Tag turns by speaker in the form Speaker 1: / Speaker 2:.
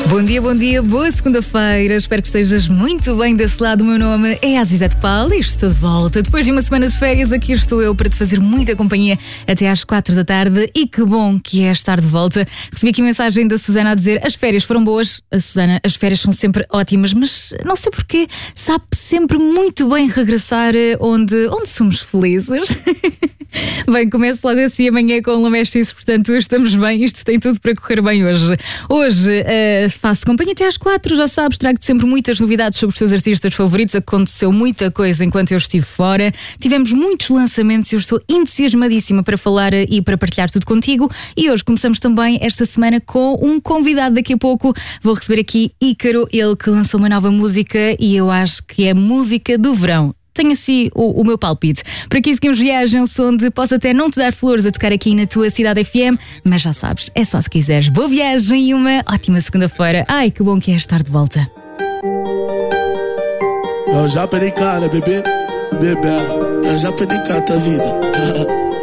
Speaker 1: Bom dia, boa segunda-feira. Espero que estejas muito bem desse lado. O meu nome é Azizete Paulo e estou de volta. Depois de uma semana de férias, aqui estou eu para te fazer muita companhia até às 4 da tarde. E que bom que é estar de volta. Recebi aqui mensagem da Susana a dizer: as férias foram boas. A Susana, as férias são sempre ótimas, mas não sei porquê, sabe sempre muito bem regressar onde somos felizes. Bem, começo logo assim amanhã com o Lamestis, portanto estamos bem, isto tem tudo para correr bem hoje. Hoje faço companhia até às 4, já sabes, trago-te sempre muitas novidades sobre os teus artistas favoritos. Aconteceu muita coisa enquanto eu estive fora, tivemos muitos lançamentos e eu estou entusiasmadíssima para falar e para partilhar tudo contigo. E hoje começamos também esta semana com um convidado. Daqui a pouco vou receber aqui Ícaro, ele que lançou uma nova música e eu acho que é música do verão. Tenho assim o meu palpite. Por aqui seguimos viagem, um som de posso até não te dar flores a tocar aqui na tua cidade FM, mas já sabes, é só se quiseres. Boa viagem e uma ótima segunda-feira. Ai, que bom que é estar de volta.
Speaker 2: Eu já perdi cara, bebê, bebê. Eu já perdi cara, tua vida.